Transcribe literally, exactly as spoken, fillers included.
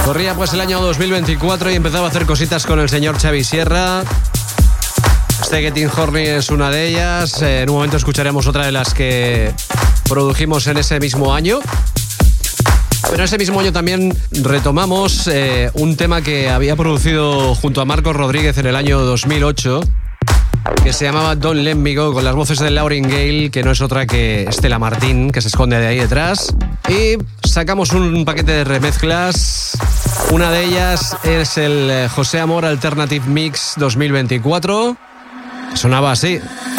Corría pues el año dos mil veinticuatro y empezaba a hacer cositas con el señor Xavi Sierra. Este Getting Horny es una de ellas. Eh, en un momento escucharemos otra de las que produjimos en ese mismo año. Pero ese mismo año también retomamos eh, un tema que había producido junto a Marcos Rodríguez en el año dos mil ocho, que se llamaba Don't Let Me Go, con las voces de Lauryn Gale, que no es otra que Estela Martín, que se esconde de ahí detrás. Y sacamos un paquete de remezclas. Una de ellas es el José Amor Alternative Mix dos mil veinticuatro. Sonaba así.